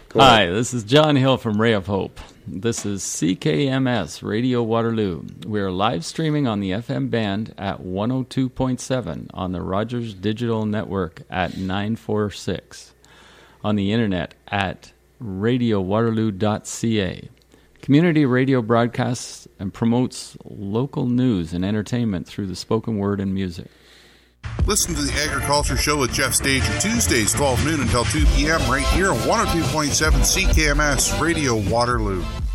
Hi, this is John Hill from Ray of Hope. This is CKMS Radio Waterloo. We are live streaming on the FM band at 102.7 on the Rogers Digital Network at 946, on the internet at radiowaterloo.ca. Community radio broadcasts and promotes local news and entertainment through the spoken word and music. Listen to the Agriculture Show with Jeff Stager Tuesdays, 12 noon until 2 p.m. right here on 102.7 CKMS Radio Waterloo.